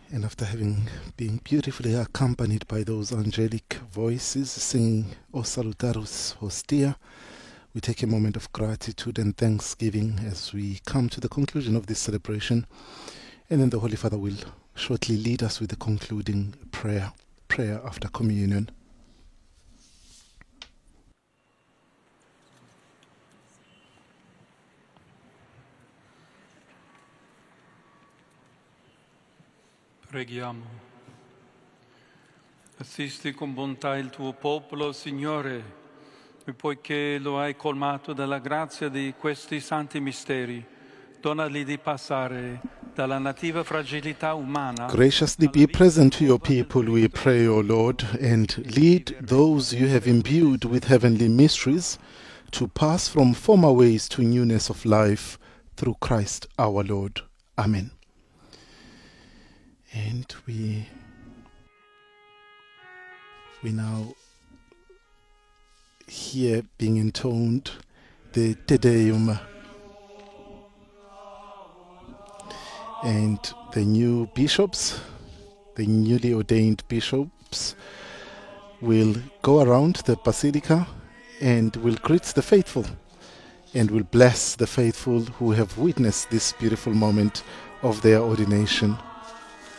And after having been beautifully accompanied by those angelic voices singing O Salutarus Hostia, we take a moment of gratitude and thanksgiving as we come to the conclusion of this celebration. And then the Holy Father will shortly lead us with the concluding prayer after communion. Preghiamo. Assisti con bontà il tuo popolo, Signore, e poiché lo hai colmato della grazia di questi santi misteri, donali di passare dalla nativa fragilità umana. Graciously be present to your people, we pray, O Lord, and lead those you have imbued with heavenly mysteries to pass from former ways to newness of life through Christ our Lord. Amen. And we now hear being intoned the Te Deum, and the new bishops, the newly ordained bishops, will go around the basilica and will greet the faithful and will bless the faithful who have witnessed this beautiful moment of their ordination.